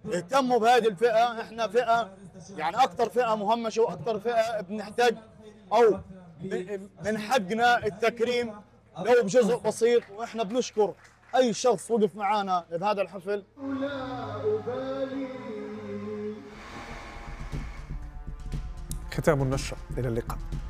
اهتموا بهذه الفئه. احنا فئه يعني اكثر فئه مهمشه واكثر فئه بنحتاج او من حقنا التكريم لو بجزء بسيط، واحنا بنشكر اي شخص وقف معنا بهذا الحفل. ختام النشرة، إلى اللقاء.